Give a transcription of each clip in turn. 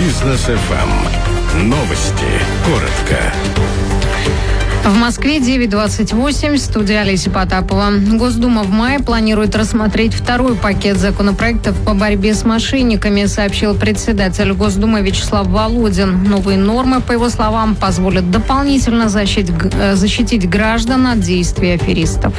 Бизнес ФМ. Новости. Коротко. В Москве 9:28, студия Олеся Потапова. Госдума в мае планирует рассмотреть второй пакет законопроектов по борьбе с мошенниками, сообщил председатель Госдумы Вячеслав Володин. Новые нормы, по его словам, позволят дополнительно защитить граждан от действий аферистов.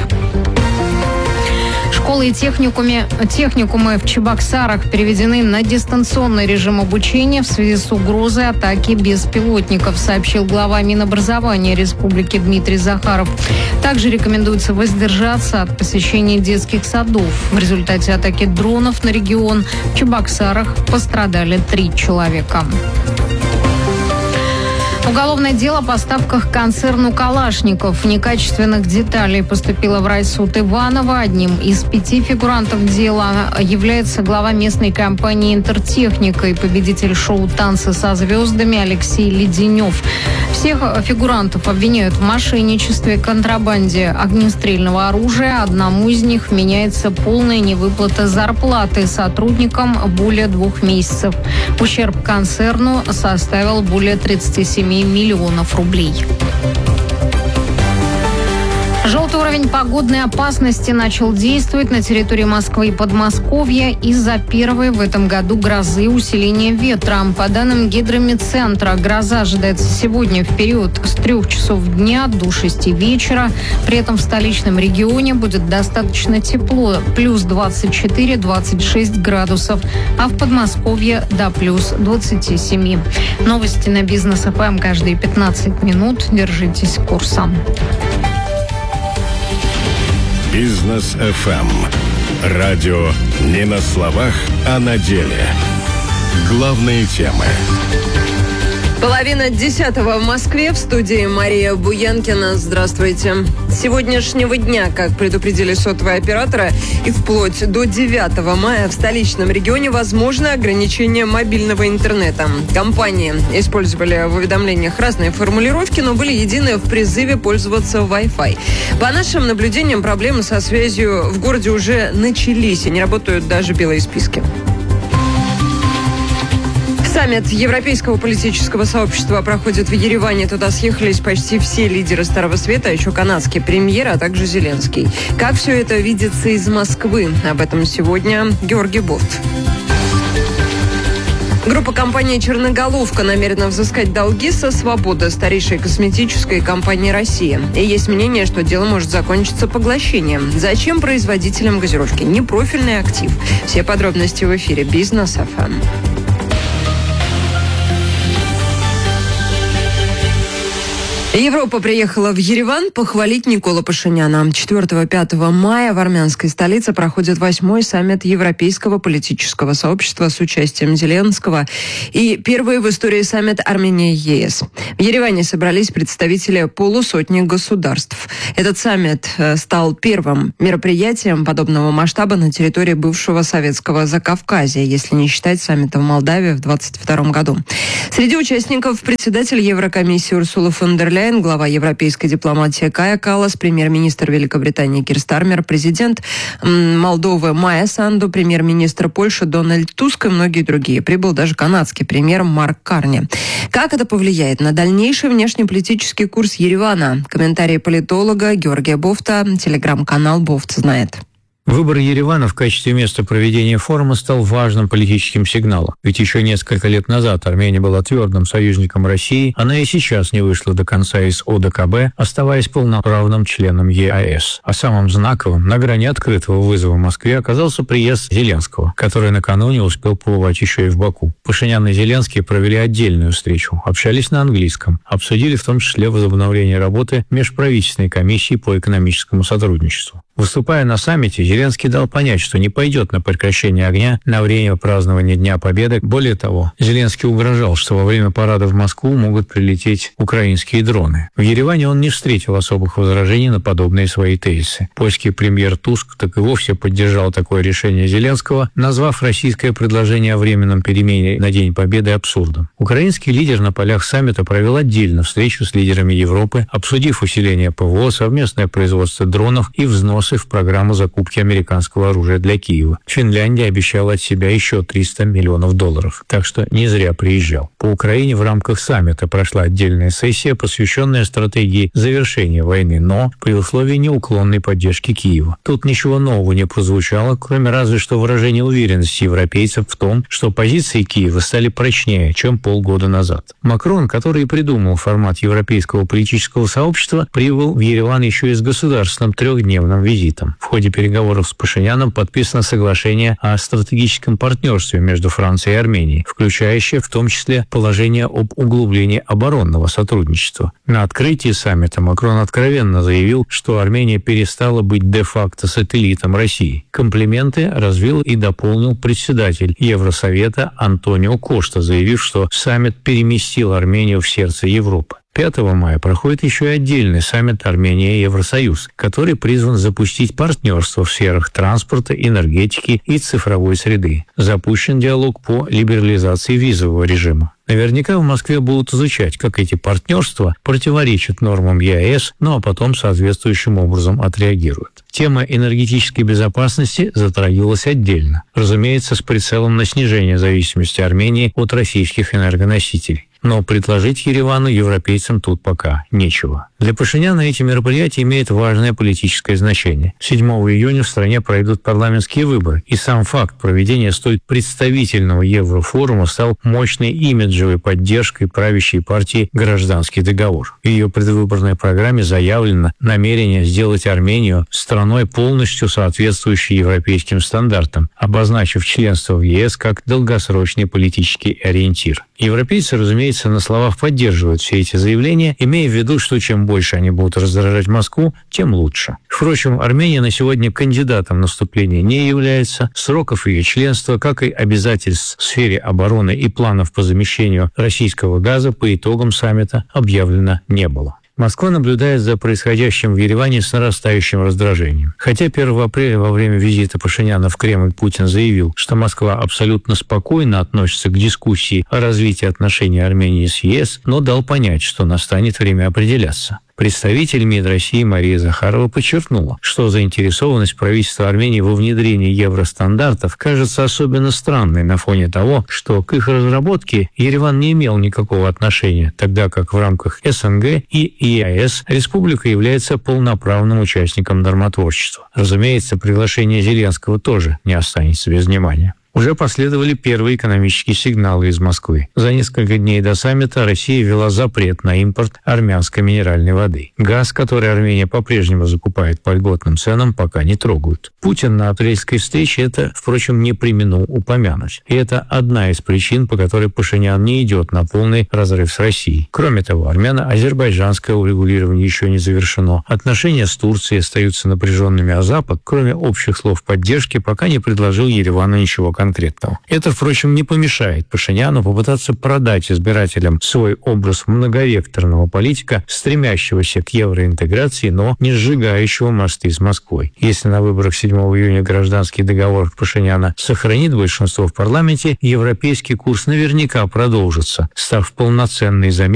Школы и техникумы в Чебоксарах переведены на дистанционный режим обучения в связи с угрозой атаки беспилотников, сообщил глава Минобразования Республики Дмитрий Захаров. Также рекомендуется воздержаться от посещения детских садов. В результате атаки дронов на регион в Чебоксарах пострадали 3 человека. Уголовное дело о поставках концерну «Калашников» некачественных деталей поступило в райсуд Иваново. Одним из 5 фигурантов дела является глава местной компании «Интертехника» и победитель шоу «Танцы со звездами» Алексей Леденев. Всех фигурантов обвиняют в мошенничестве, контрабанде огнестрельного оружия. Одному из них меняется полная невыплата зарплаты сотрудникам более 2 месяцев. Ущерб концерну составил более 37 миллионов рублей. Желтый уровень погодной опасности начал действовать на территории Москвы и Подмосковья из-за первой в этом году грозы усиления ветра. По данным Гидрометцентра, гроза ожидается сегодня в период с 3 часов дня до 6 вечера. При этом в столичном регионе будет достаточно тепло, плюс 24-26 градусов, а в Подмосковье до плюс 27. Новости на Бизнес ФМ каждые 15 минут. Держитесь курса. Бизнес ФМ. Радио не на словах, а на деле. Главные темы. 9:30 в Москве. В студии Мария Буянкина. Здравствуйте. С сегодняшнего дня, как предупредили сотовые операторы, и вплоть до 9 мая в столичном регионе возможно ограничение мобильного интернета. Компании использовали в уведомлениях разные формулировки, но были едины в призыве пользоваться Wi-Fi. По нашим наблюдениям, проблемы со связью в городе уже начались, и не работают даже белые списки. Саммит Европейского политического сообщества проходит в Ереване. Туда съехались почти все лидеры Старого Света, а еще канадский премьер, а также Зеленский. Как все это видится из Москвы? Об этом сегодня Георгий Бофт. Группа компании «Черноголовка» намерена взыскать долги со «Свободы», старейшей косметической компании России. И есть мнение, что дело может закончиться поглощением. Зачем производителям газировки непрофильный актив? Все подробности в эфире «Бизнес ФМ». Европа приехала в Ереван похвалить Николу Пашиняна. 4-5 мая в армянской столице проходит 8-й саммит Европейского политического сообщества с участием Зеленского и первый в истории саммит Армения-ЕС. В Ереване собрались представители полусотни государств. Этот саммит стал первым мероприятием подобного масштаба на территории бывшего советского Закавказья, если не считать саммита в Молдавии в 2022 году. Среди участников председатель Еврокомиссии Урсула фон дер Ляйен, глава европейской дипломатии Кая Каллас, премьер-министр Великобритании Кир Стармер, президент Молдовы Майя Санду, премьер-министр Польши Дональд Туск и многие другие. Прибыл даже канадский премьер Марк Карни. Как это повлияет на дальнейший внешнеполитический курс Еревана? Комментарий политолога Георгия Бофта, телеграм-канал «Бофт знает». Выбор Еревана в качестве места проведения форума стал важным политическим сигналом. Ведь еще несколько лет назад Армения была твердым союзником России, она и сейчас не вышла до конца из ОДКБ, оставаясь полноправным членом ЕАЭС. А самым знаковым, на грани открытого вызова в Москве, оказался приезд Зеленского, который накануне успел побывать еще и в Баку. Пашинян и Зеленский провели отдельную встречу, общались на английском, обсудили в том числе возобновление работы межправительственной комиссии по экономическому сотрудничеству. Выступая на саммите, Зеленский дал понять, что не пойдет на прекращение огня на время празднования Дня Победы. Более того, Зеленский угрожал, что во время парада в Москву могут прилететь украинские дроны. В Ереване он не встретил особых возражений на подобные свои тезисы. Польский премьер Туск так и вовсе поддержал такое решение Зеленского, назвав российское предложение о временном перемене на День Победы абсурдом. Украинский лидер на полях саммита провел отдельно встречу с лидерами Европы, обсудив усиление ПВО, совместное производство дронов и взнос вопросы в программу закупки американского оружия для Киева. Финляндия обещала от себя еще $300 миллионов. Так что не зря приезжал. По Украине в рамках саммита прошла отдельная сессия, посвященная стратегии завершения войны, но при условии неуклонной поддержки Киева. Тут ничего нового не прозвучало, кроме разве что выражения уверенности европейцев в том, что позиции Киева стали прочнее, чем полгода назад. Макрон, который придумал формат европейского политического сообщества, прибыл в Ереван еще и с государственным 3-дневным визитом. В ходе переговоров с Пашиняном подписано соглашение о стратегическом партнерстве между Францией и Арменией, включающее в том числе положение об углублении оборонного сотрудничества. На открытии саммита Макрон откровенно заявил, что Армения перестала быть де-факто сателлитом России. Комплименты развил и дополнил председатель Евросовета Антонио Кошта, заявив, что саммит переместил Армению в сердце Европы. 5 мая проходит еще и отдельный саммит Армения и Евросоюз, который призван запустить партнерство в сферах транспорта, энергетики и цифровой среды. Запущен диалог по либерализации визового режима. Наверняка в Москве будут изучать, как эти партнерства противоречат нормам ЕАЭС, ну а потом соответствующим образом отреагируют. Тема энергетической безопасности затрагивалась отдельно, разумеется, с прицелом на снижение зависимости Армении от российских энергоносителей. Но предложить Еревану европейцам тут пока нечего. Для Пашиняна эти мероприятия имеют важное политическое значение. 7 июня в стране пройдут парламентские выборы, и сам факт проведения столь представительного Еврофорума стал мощной имиджевой поддержкой правящей партии «Гражданский договор». В ее предвыборной программе заявлено намерение сделать Армению страной, полностью соответствующей европейским стандартам, обозначив членство в ЕС как долгосрочный политический ориентир. Европейцы, разумеется, на словах поддерживают все эти заявления, имея в виду, что чем больше они будут раздражать Москву, тем лучше. Впрочем, Армения на сегодня кандидатом на вступление не является. Сроков ее членства, как и обязательств в сфере обороны и планов по замещению российского газа по итогам саммита объявлено не было. Москва наблюдает за происходящим в Ереване с нарастающим раздражением. Хотя 1 апреля во время визита Пашиняна в Кремль Путин заявил, что Москва абсолютно спокойно относится к дискуссии о развитии отношений Армении с ЕС, но дал понять, что настанет время определяться. Представитель МИД России Мария Захарова подчеркнула, что заинтересованность правительства Армении во внедрении евростандартов кажется особенно странной на фоне того, что к их разработке Ереван не имел никакого отношения, тогда как в рамках СНГ и ЕАЭС республика является полноправным участником нормотворчества. Разумеется, приглашение Зеленского тоже не останется без внимания. Уже последовали первые экономические сигналы из Москвы. За несколько дней до саммита Россия ввела запрет на импорт армянской минеральной воды. Газ, который Армения по-прежнему закупает по льготным ценам, пока не трогают. Путин на апрельской встрече это, впрочем, не преминул упомянуть. И это одна из причин, по которой Пашинян не идет на полный разрыв с Россией. Кроме того, армяно-азербайджанское урегулирование еще не завершено. Отношения с Турцией остаются напряженными, а Запад, кроме общих слов поддержки, пока не предложил Еревану ничего конкретного. Это, впрочем, не помешает Пашиняну попытаться продать избирателям свой образ многовекторного политика, стремящегося к евроинтеграции, но не сжигающего мосты с Москвой. Если на выборах 7 июня гражданский договор Пашиняна сохранит большинство в парламенте, европейский курс наверняка продолжится, став полноценной заменой